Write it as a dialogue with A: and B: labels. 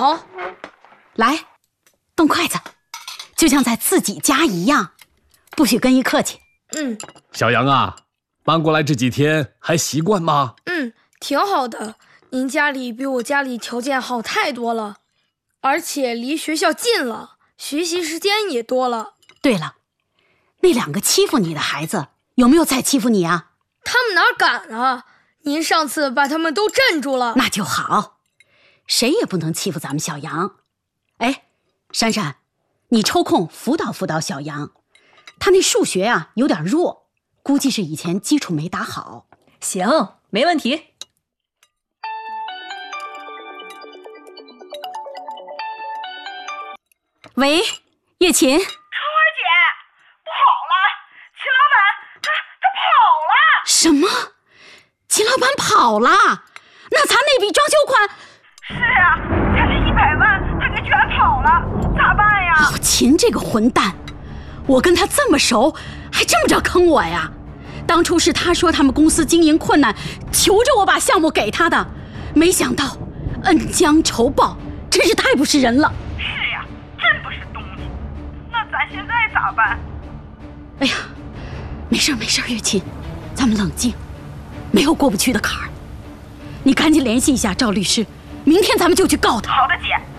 A: 好，
B: 来，动筷子，就像在自己家一样，不许跟一客气。
C: 小杨啊，搬过来这几天还习惯吗？
A: 挺好的。您家里比我家里条件好太多了，而且离学校近了，学习时间也多了。
B: 对了，那2个欺负你的孩子有没有再欺负你啊？
A: 他们哪敢啊？您上次把他们都镇住了。
B: 那就好，谁也不能欺负咱们小杨。哎，珊珊，你抽空辅导辅导小杨，他那数学啊有点弱，估计是以前基础没打好。
D: 行，没问题。
B: 喂，叶琴。
E: 春儿姐，不好了，秦老板他跑了。
B: 什么？秦老板跑了？那咱那笔装修款？
E: 是啊，才那100万他给卷跑了，咋办呀？
B: 秦这个混蛋，我跟他这么熟，还这么着坑我呀？当初是他说他们公司经营困难，求着我把项目给他的，没想到恩将仇报，真是太不是人了。
E: 是呀，真不是东西。那咱现在咋办？
B: 哎呀，没事没事，月琴，咱们冷静，没有过不去的坎儿。你赶紧联系一下赵律师，明天咱们就去告他。
E: 好的，姐。